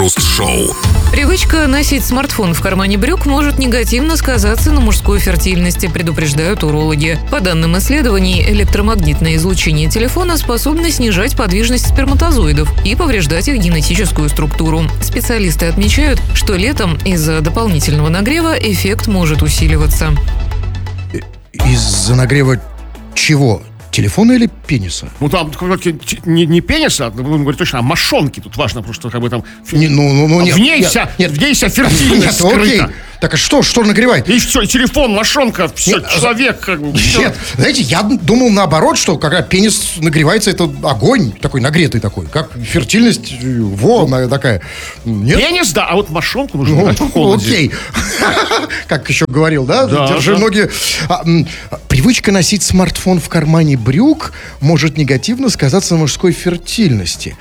Шоу. Привычка носить смартфон в кармане брюк может негативно сказаться на мужской фертильности, предупреждают урологи. По данным исследований, электромагнитное излучение телефона способно снижать подвижность сперматозоидов и повреждать их генетическую структуру. Специалисты отмечают, что летом из-за дополнительного нагрева эффект может усиливаться. Из-за нагрева чего? Телефона или пениса? Ну, там не пениса, будем говорить точно, а мошонки. Тут важно, потому что как бы там... В ней вся фертильность скрыта. Окей. Так а что нагревает? И все, и телефон, мошонка, все, человек как бы... Нет, знаете, я думал наоборот, что когда пенис нагревается, это огонь такой, нагретый такой, как фертильность, такая. Нет? Пенис, да, а вот мошонку нужно брать в холоде. Окей. Как еще говорил, да? Держи ноги. Привычка носить смартфон в кармане брюк может негативно сказаться на мужской фертильности.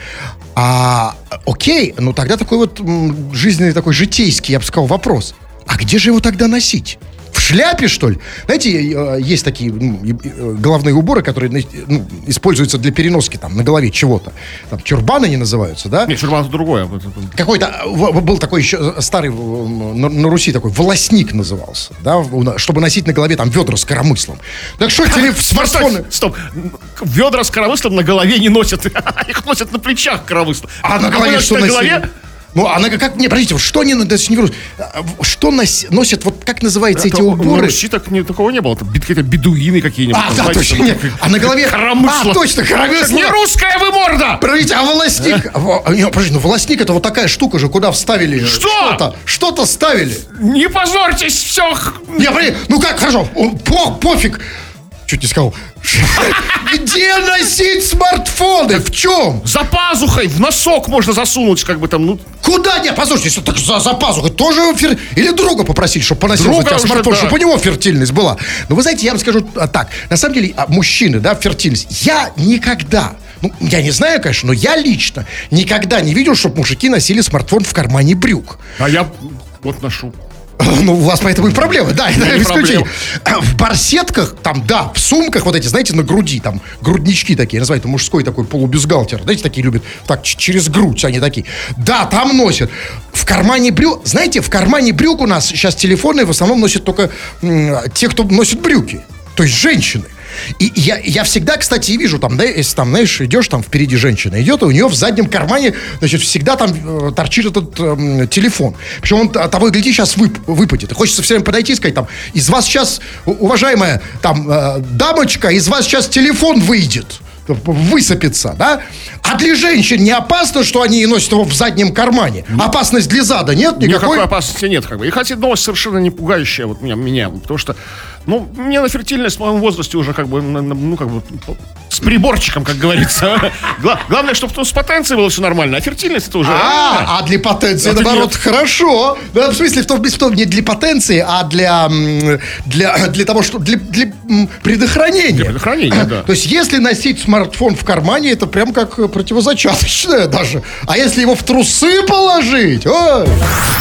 Окей, ну тогда такой вот жизненный, такой житейский, я бы сказал, вопрос. А где же его тогда носить? В шляпе, что ли? Знаете, есть такие головные уборы, которые используются для переноски там на голове чего-то. Там тюрбаны они называются, да? Нет, тюрбан это другое. Какой-то был такой еще старый на Руси такой волосник назывался, да, чтобы носить на голове там ведра с коромыслом. Так что смартфоны? Стоп, ведра с коромыслом на голове не носят, их носят на плечах коромыслом. А на голове что носили? Ну, она как... Не, подождите, что они... Что носят, вот как называются эти уборы? На Руси такого не было. Какие-то бедуины какие-нибудь. Да, точно, нет. А на голове... Коромысло. Точно, коромысло. Не русская вы морда! Подождите, а волосник... Подождите, волосник это вот такая штука же, куда вставили... Что? Что-то ставили. Не позорьтесь, все... Ну как, хорошо, пофиг. Чуть не сказал. Где носить смартфоны? В чем? За пазухой, в носок можно засунуть, как бы там, Куда? Нет, послушайте, если так за пазухой тоже или друга попросить, чтобы поносил за тебя смартфон, чтобы у него фертильность была. Но вы знаете, я вам скажу так. На самом деле, мужчины, да, фертильность. Я никогда, я не знаю, конечно, но я лично никогда не видел, чтобы мужики носили смартфон в кармане брюк. А я вот ношу. У вас поэтому и проблемы, да, это исключение. В барсетках, там, да, в сумках вот эти, знаете, на груди, там, груднички такие, называют, мужской такой полубюстгальтер, знаете, такие любят, так, через грудь они такие. Да, там носят. В кармане брюк, знаете, в кармане брюк у нас сейчас телефоны в основном носят только те, кто носит брюки, то есть женщины. И я всегда, кстати, вижу, там, да, если там, знаешь, идешь, там впереди женщина идет, и у нее в заднем кармане, значит, всегда там торчит этот телефон. Причем он того и гляди сейчас выпадет. И хочется все время подойти и сказать, там, из вас сейчас, уважаемая, там, дамочка, из вас сейчас телефон выйдет. Высыпется, да? А для женщин не опасно, что они носят его в заднем кармане? Опасность для зада нет никакой? Никакой опасности нет, как бы. И хотя новость совершенно не пугающая вот меня, потому что, мне на фертильность в моем возрасте уже как бы, с приборчиком, как говорится. Главное, чтобы с потенцией было все нормально, а фертильность это уже... А для потенции, наоборот, хорошо. Да, в смысле, не для потенции, а для того, что для предохранения. Для предохранения, да. То есть, если носить смартфон в кармане, это прям как противозачаточное даже. А если его в трусы положить? Ой.